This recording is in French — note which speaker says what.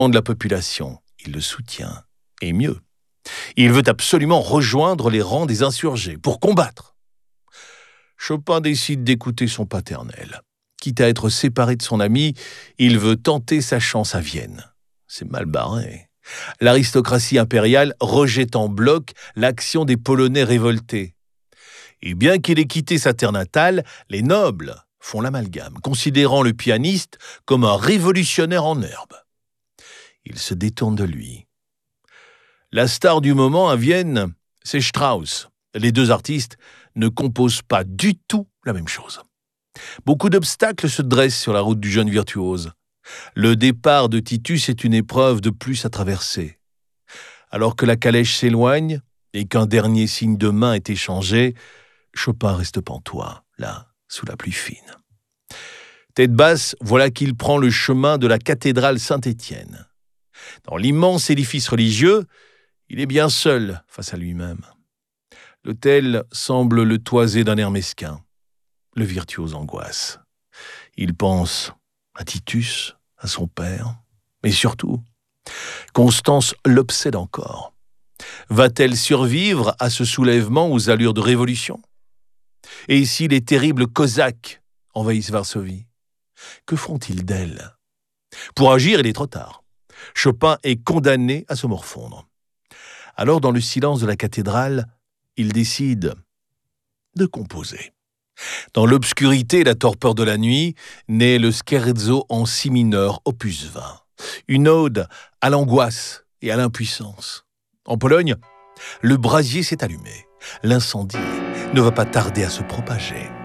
Speaker 1: de la population. Il le soutient. Et mieux, il veut absolument rejoindre les rangs des insurgés pour combattre. Chopin décide d'écouter son paternel. Quitte à être séparé de son ami, il veut tenter sa chance à Vienne. C'est mal barré. L'aristocratie impériale rejette en bloc l'action des Polonais révoltés. Et bien qu'il ait quitté sa terre natale, les nobles font l'amalgame, considérant le pianiste comme un révolutionnaire en herbe. Ils se détournent de lui. La star du moment à Vienne, c'est Strauss. Les deux artistes ne composent pas du tout la même chose. Beaucoup d'obstacles se dressent sur la route du jeune virtuose. Le départ de Titus est une épreuve de plus à traverser. Alors que la calèche s'éloigne et qu'un dernier signe de main est échangé, Chopin reste pantois, là, sous la pluie fine. Tête basse, voilà qu'il prend le chemin de la cathédrale Saint-Étienne. Dans l'immense édifice religieux, il est bien seul face à lui-même. L'autel semble le toiser d'un air mesquin. Le virtuose angoisse. Il pense à Titus, à son père, mais surtout, Constance l'obsède encore. Va-t-elle survivre à ce soulèvement aux allures de révolution ? Et si les terribles Cosaques envahissent Varsovie ? Que feront-ils d'elle ? Pour agir, il est trop tard. Chopin est condamné à se morfondre. Alors, dans le silence de la cathédrale, il décide de composer. Dans l'obscurité et la torpeur de la nuit, naît le scherzo en si mineur, opus 20. Une ode à l'angoisse et à l'impuissance. En Pologne, le brasier s'est allumé. L'incendie ne va pas tarder à se propager.